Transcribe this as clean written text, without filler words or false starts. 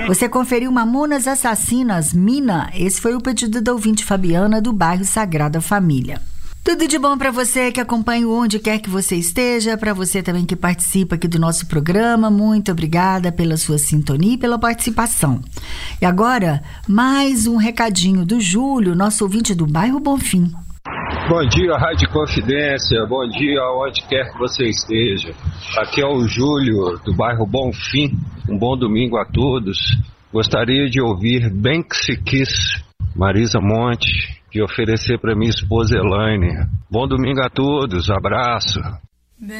Você conferiu Mamonas Assassinas, Mina. Esse foi o pedido da ouvinte Fabiana, do bairro Sagrada Família. Tudo de bom para você que acompanha onde quer que você esteja, para você também que participa aqui do nosso programa. Muito obrigada pela sua sintonia e pela participação. E agora, mais um recadinho do Júlio, nosso ouvinte do bairro Bonfim. Bom dia, Rádio Confidência. Bom dia, onde quer que você esteja. Aqui é o Júlio, do bairro Bonfim. Um bom domingo a todos. Gostaria de ouvir Bem Que Se Quis, Marisa Monte, e oferecer para minha esposa Elaine. Bom domingo a todos, abraço.